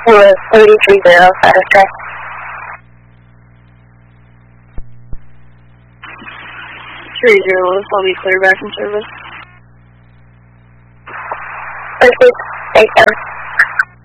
was 330 status check. 30 Lewis, I'll be clear back in service. Thank you.